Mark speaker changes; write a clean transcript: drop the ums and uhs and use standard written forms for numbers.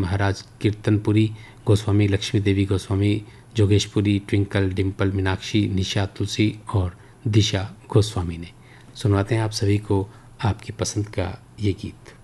Speaker 1: महाराज कीर्तनपुरी गोस्वामी, लक्ष्मी देवी Goswami Jogeshpuri, twinkle, Dimple, Meenakshi, निशा, तुलसी और दिशा गोस्वामी ने। सुनवाते हैं आप सभी को आपकी पसंद का ये गीत।